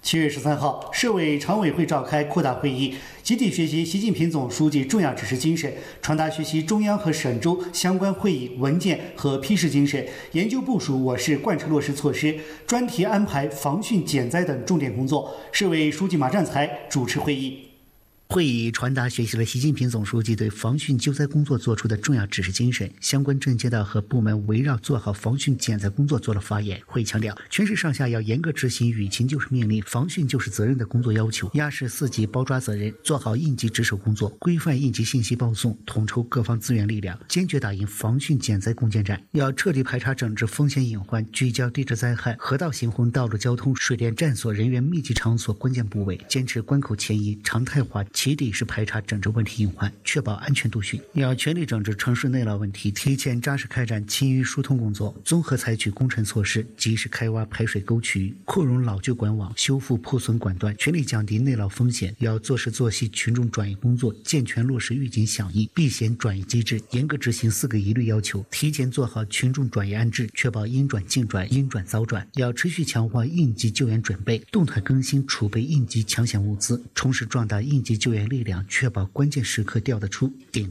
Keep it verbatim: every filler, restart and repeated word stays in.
七月十三号，市委常委会召开扩大会议，集体学习习近平总书记重要指示精神，传达学习中央和省州相关会议文件和批示精神，研究部署我市贯彻落实措施，专题安排防汛减灾等重点工作。市委书记马占才主持会议。 会议传达学习了习近平总书记对防汛救灾工作作出的重要指示精神，相关政街道和部门围绕做好防汛减灾工作做了发言。会议强调，全市上下要严格执行雨情救市命令、防汛救市责任的工作要求，压实四级包抓责任，做好应急值守工作，规范应急信息报送，统筹各方资源力量，坚决打赢防汛减灾攻坚战。要彻底排查整治风险隐患，聚焦地质灾害、河道行洪、道路交通、水电站所人员密集场所关键部位，坚持关口前移、常态化、起底式排查整治问题隐患，确保安全度汛。要全力整治城市内涝问题，提前扎实开展清淤疏通工作，综合采取工程措施，及时开挖排水沟渠，扩容老旧管网，修复破损管段，全力降低内涝风险。要做实做细群众转移工作，健全落实预警响应、避险转移机制，严格执行四个一律要求，提前做好群众转移安置，确保应转尽转、应转早转。要持续强化应急救援准备，动态更新储备应急抢险物资，充实壮大应急救援力量，确保关键时刻调得出、顶